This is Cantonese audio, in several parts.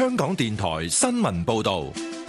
香港電台新聞報道。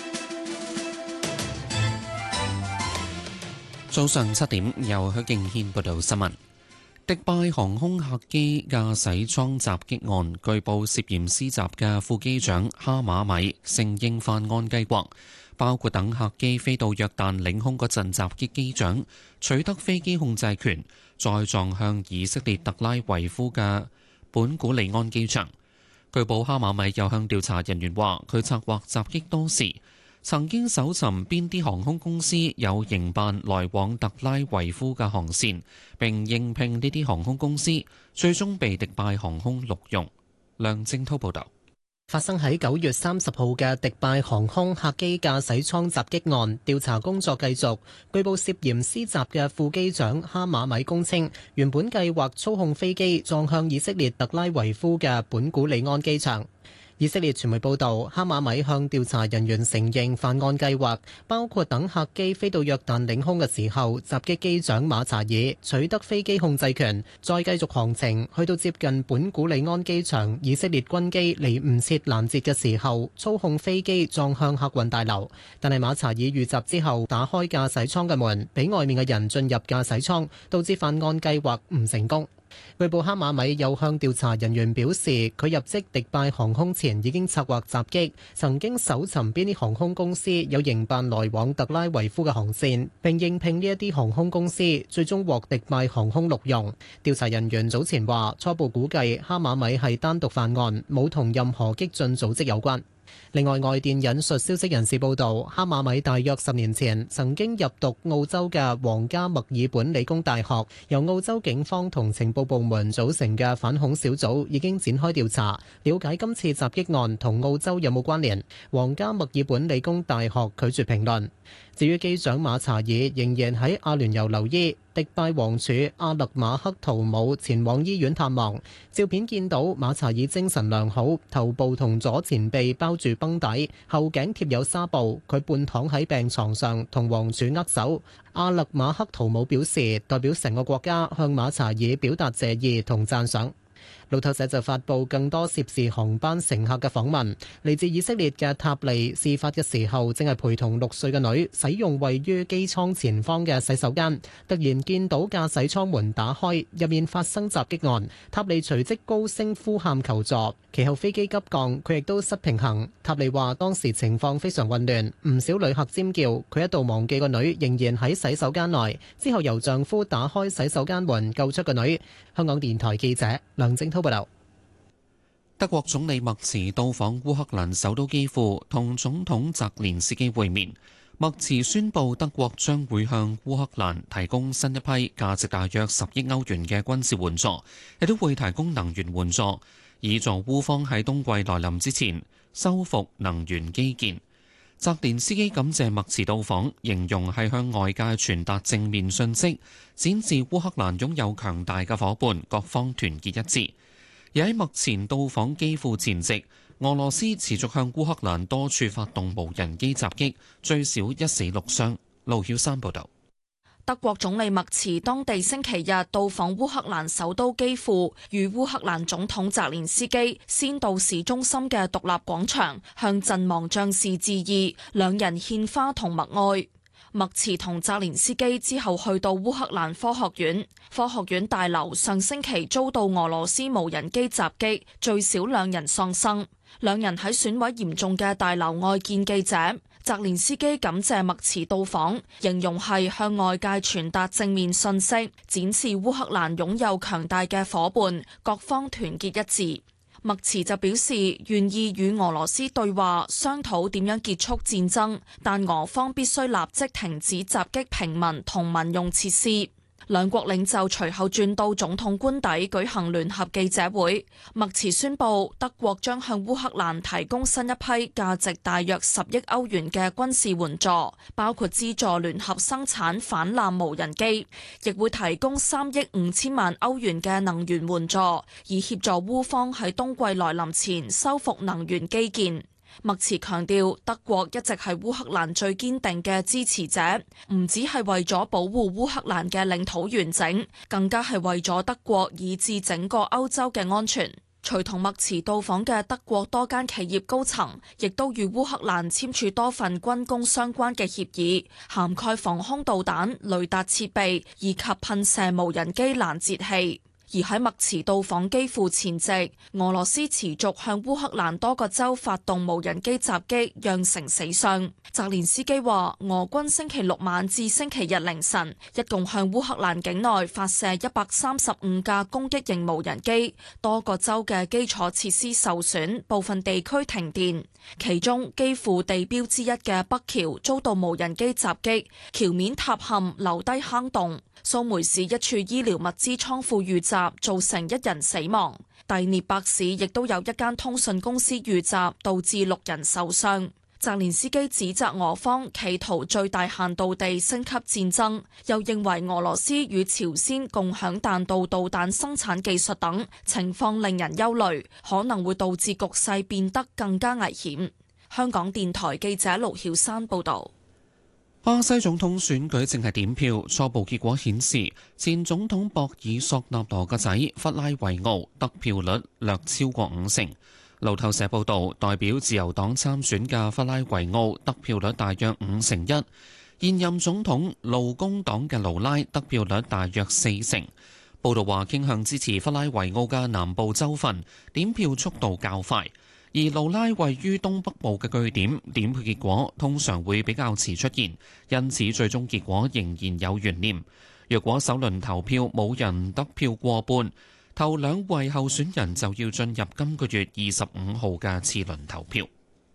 早上7點，由許敬軒報道新聞。迪拜航空客機駕駛艙襲擊案，據報涉嫌施襲嘅副機長哈馬米承認犯案計劃，包括等客機飛到約旦領空嗰陣襲擊機長，取得飛機控制權，再撞向以色列特拉維夫嘅本古里安機場。據報哈馬米又向調查人員話，佢策劃襲擊多時，曾經搜尋邊啲航空公司有營辦來往特拉維夫嘅航線，並應聘呢啲航空公司，最終被迪拜航空錄用。梁正滔報導。 發生喺9月30號嘅迪拜航空客機駕駛艙襲擊案，調查工作繼續。據報涉嫌施襲嘅副機長哈馬米供稱，原本計劃操控飛機撞向以色列特拉維夫嘅本古里安機場。以色列傳媒報道，哈馬米向調查人員承認犯案計劃，包括等客機飛到約旦領空嘅時候襲擊機長馬查爾，取得飛機控制權，再繼續航程去到接近本古里安機場，以色列軍機嚟唔切攔截嘅時候，操控飛機撞向客運大樓。但係馬查爾遇襲之後打開駕駛艙嘅門，俾外面嘅人進入駕駛艙，導致犯案計劃唔成功。據報哈馬米又向調查人員表示，佢入職迪拜航空前已經策劃襲擊，曾經搜尋邊啲航空公司有營辦來往特拉維夫嘅航線，並應聘呢一啲航空公司，最終獲迪拜航空錄用。調查人員早前話，初步估計哈馬米係單獨犯案，冇同任何激進組織有關。另外，外電引述消息人士報道，哈馬米大約10年前曾經入讀澳洲嘅皇家墨爾本理工大學，由澳洲警方同情報部門組成嘅反恐小組已經展開調查，了解今次襲擊案同澳洲有冇關聯。皇家墨爾本理工大學拒絕評論。至於機長馬查爾仍然喺阿聯酋留醫，迪拜王儲阿勒馬克圖姆前往醫院探望。照片見到馬查爾精神良好，頭部同左前臂包住繃帶，後頸貼有紗布，佢半躺喺病床上同王儲握手。阿勒馬克圖姆表示，代表成個國家向馬查爾表達謝意同讚賞。路透社就發布更多涉事航班乘客嘅訪問，嚟自以色列嘅塔利事發嘅時候正係陪同6歲嘅女使用位於機艙前方嘅洗手間，突然見到駕駛艙門打開，入面發生襲擊案，塔利隨即高聲呼喊求助，其後飛機急降，佢亦都失平衡。塔利話當時情況非常混亂，唔少旅客尖叫，佢一度忘記個女仍然喺洗手間內，之後由丈夫打開洗手間門救出個女。香港電台記者梁正滔報道。 德國總理默茨到訪烏克蘭首都基輔，同總統澤連斯基會面。默茨宣布德國將會向烏克蘭提供新一批價值大約10億歐元嘅軍事援助，亦都會提供能源援助，以助烏方喺冬季來臨之前修復能源基建。澤連斯基感謝默茨到訪，形容係向外界傳達正面訊息，展示烏克蘭擁有強大嘅夥伴，各方團結一致。而喺默茨到訪基輔前夕，俄羅斯持續向烏克蘭多處發動無人機襲擊，最少1死6傷。盧曉山報導。 德國總理默茨當地星期日到訪烏克蘭首都基輔，與烏克蘭總統澤連斯基先到市中心嘅獨立廣場向陣亡將士致意，兩人獻花同默哀。默茨同澤連斯基之後去到烏克蘭科學院，科學院大樓上星期遭到俄羅斯無人機襲擊，最少2人喪生。兩人喺損毀嚴重嘅大樓外見記者。澤連斯基感謝默茨到訪，形容係向外界傳達正面信息，展示烏克蘭擁有強大嘅夥伴，各方團結一致。默茨就表示願意與俄羅斯對話，商討點樣結束戰爭，但俄方必須立即停止襲擊平民同民用設施。兩國領袖隨後轉到總統官邸舉行聯合記者會。默茨宣布德國將向烏克蘭提供新一批價值大約10億歐元嘅軍事援助，包括資助聯合生產反艦無人機，亦會提供3億5千萬歐元嘅能源援助，以協助烏方喺冬季來臨前修復能源基建。默茨強調，德國一直係烏克蘭最堅定嘅支持者，唔只係為咗保護烏克蘭嘅領土完整，更加係為咗德國以至整個歐洲嘅安全。 隨同麥茨到訪嘅德國多間企業高層，亦都與烏克蘭簽署多份軍工相關嘅協議，涵蓋防空導彈、雷達設備以及噴射無人機攔截器。而喺麥茨到訪基輔前夕，俄羅斯持續向烏克蘭多個州發動無人機襲擊，釀成死傷。澤連斯基話，俄軍星期六晚至星期日凌晨，一共向烏克蘭境內發射135架攻擊型無人機，多個州嘅基礎設施受損，部分地區停電。其中，基輔地標之一嘅北橋遭到無人機襲擊，橋面塌陷，留低坑洞。蘇梅市一處醫療物資倉庫遇襲，造成1人死亡。第涅伯市亦都有一間通訊公司遇襲，導致6人受傷。澤連斯基指責俄方企圖最大限度地升級戰爭，又認為俄羅斯與朝鮮共享彈道導彈生產技術等情況令人憂慮，可能會導致局勢變得更加危險。香港電台記者盧曉山報導。 巴西總統選舉正係點票，初步結果顯示，前總統博爾索納羅個仔弗拉維奧得票率略超過50%。路透社報導，代表自由黨參選嘅弗拉維奧得票率大約51%，現任總統勞工黨嘅盧拉得票率大約40%。報導話傾向支持弗拉維奧嘅南部州份點票速度較快。而盧拉位於東北部嘅據點，點票結果通常會比較遲出現，因此最終結果仍然有懸念。若果首輪投票冇人得票過半，頭兩位候選人就要進入今個月25號嘅次輪投票。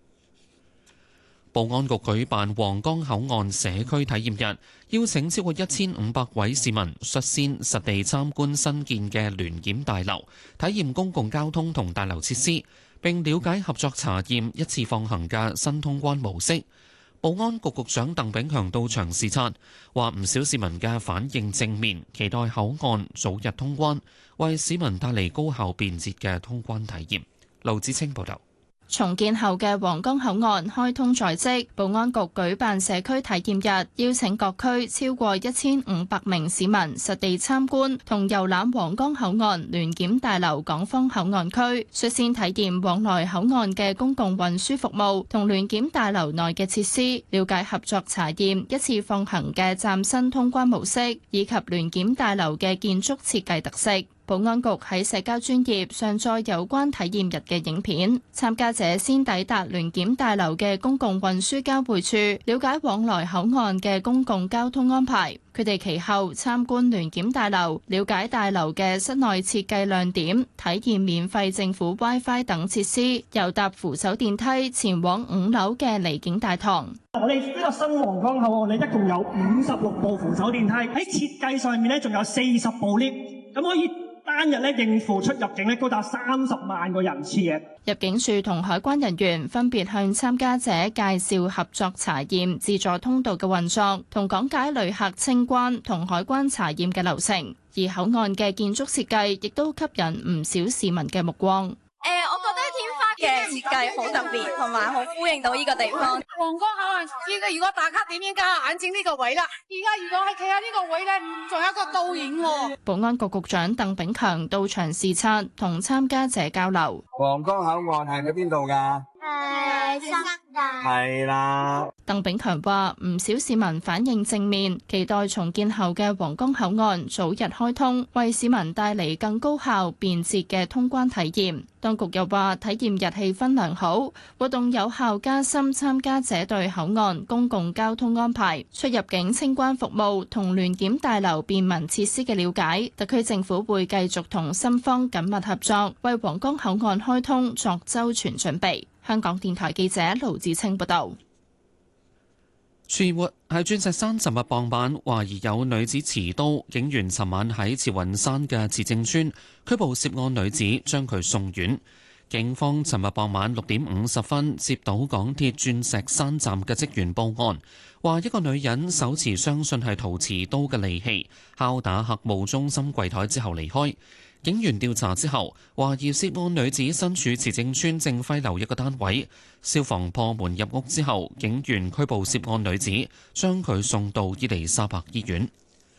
保安局舉辦皇崗口岸社區體驗日，邀請超過1500位市民率先實地參觀新建嘅聯檢大樓，體驗公共交通同大樓設施，並了解合作查驗一次放行嘅新通關模式。保安局局長鄧炳強到場視察，話唔少市民嘅反應正面，期待口岸早日通關，為市民帶嚟高效便捷嘅通關體驗。盧子清報導。 重建後嘅皇崗口岸開通在即，保安局舉辦社區體驗日，邀請各區超過1500名市民實地參觀同遊覽皇崗口岸聯檢大樓港方口岸區，率先體驗往來口岸嘅公共運輸服務同聯檢大樓內嘅設施，了解合作查驗一次放行嘅嶄新通關模式，以及聯檢大樓嘅建築設計特色。保安局喺社交專頁上載有關體驗日嘅影片，參加者先抵達聯檢大樓嘅公共運輸交匯處，了解往來口岸嘅公共交通安排。佢哋其後參觀聯檢大樓，了解大樓嘅室內設計亮點，體驗免費政府 WiFi 等設施，又搭扶手電梯前往5樓嘅離境大堂。 我哋呢個新皇崗口岸，一共有56部扶手電梯，喺設計上面仲有40部 lift， 咁可以單日應付出入境高達30萬個人次嘅。 入境處同海關人員分別向參加者介紹合作查驗自助通道嘅運作，同講解旅客清關同海關查驗嘅流程。而口岸嘅建築設計亦都吸引唔少市民嘅目光。 我覺得天花嘅設計好特別，同埋好呼應到呢個地方。 皇崗口岸如果打卡點應該係眼睛呢個位啦。而家如果係企喺呢個位咧，仲有一個倒影喎。 保安局局長鄧炳強到場視察，同參加者交流。 皇崗口岸係喺邊度㗎？ 新界係啦。 鄧炳強話：唔少市民反應正面，期待重建後嘅皇崗口岸早日開通，為市民帶嚟更高效便捷嘅通關體驗。當局又話，體驗日氣氛良好，活動有效加深參加者對口岸公共交通安排、出入境清關服務同聯檢大樓便民設施嘅了解。特區政府會繼續同深方緊密合作，為皇崗口岸開通作周全準備。香港電台記者盧子清報道。 傳活喺鑽石山尋日傍晚，懷疑有女子持刀，警員尋晚喺慈雲山嘅慈正村拘捕涉案女子，將佢送院。警方尋日傍晚6點50分接到港鐵鑽石山站嘅職員報案，話一個女人手持相信係陶瓷刀嘅利器，敲打客務中心櫃台之後離開。警員調查之後，懷疑涉案女子身處慈正村正輝樓一個單位。消防破門入屋之後，警員拘捕涉案女子，將佢送到伊利沙伯醫院。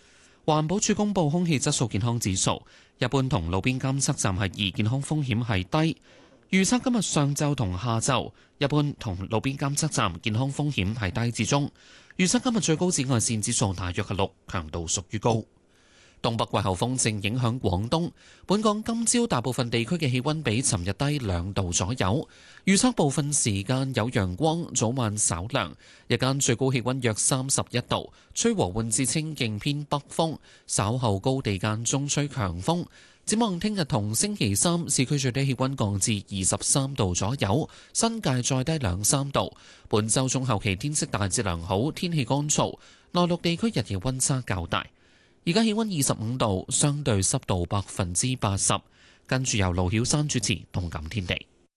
環保署公布空氣質素健康指數，一般同路邊監測站係2，健康風險係低。預測今日上晝同下晝，一般同路邊監測站健康風險係低至中。預測今日最高紫外線指數大約係6，強度屬於高。東北季候風正影響廣東，本港今朝大部分地區嘅氣溫比尋日低2度左右。預測部分時間有陽光，早晚稍涼，日間最高氣溫約31度，吹和緩至清勁偏北風，稍後高地間中吹強風。展望聽日同星期三，市區最低氣溫降至23度左右，新界再低2-3度。本週中後期天色大致良好，天氣乾燥，內陸地區日夜溫差較大。而家氣溫25度，相對濕度80%。跟住由盧曉山主持《動感天地》。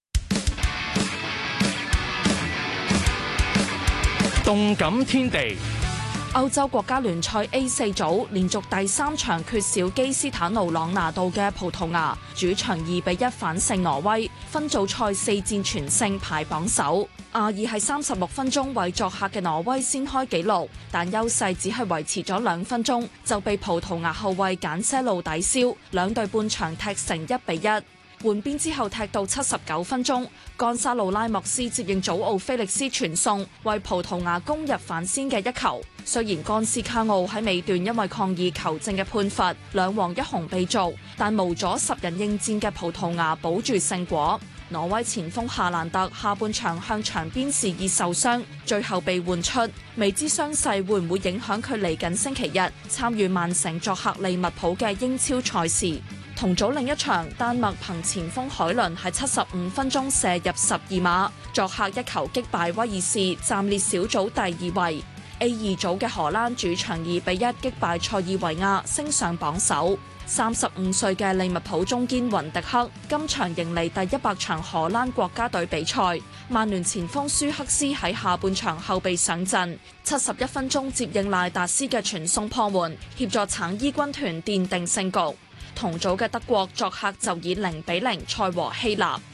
動感天地。 歐洲國家聯賽 A4 組連續第3場缺少基斯坦奴朗拿度嘅葡萄牙，主場2-1反勝挪威，分組賽4戰全勝排榜首。阿爾喺36分鐘為作客嘅挪威先開紀錄，但優勢只係維持咗2分鐘，就被葡萄牙後衛簡些路抵消，兩隊半場踢成1-1。換邊之後踢到79分鐘，干沙路拉莫斯接應祖奧菲力斯傳送，為葡萄牙攻入反先嘅一球。雖然干斯卡奧喺尾段因為抗議球證嘅判罰2黃1紅被逐，但無阻10人應戰嘅葡萄牙保住勝果。挪威前鋒夏蘭特下半場向場邊示意受傷，最後被換出，未知傷勢會唔會影響佢嚟緊星期日參與曼城作客利物浦嘅英超賽事。同組另一場，丹麥憑前鋒海倫喺75分鐘射入12碼，作客1球擊敗威爾士，暫列小組第2位。A2 組嘅荷蘭主場2-1擊敗塞爾維亞，升上榜首。35歲嘅利物浦中堅雲迪克今場迎嚟第100場荷蘭國家隊比賽。曼聯前鋒舒克斯喺下半場後備上陣，71分鐘接應賴達斯嘅傳送破門，協助橙衣軍團奠定勝局。同組嘅德國作客就以0-0賽和希臘。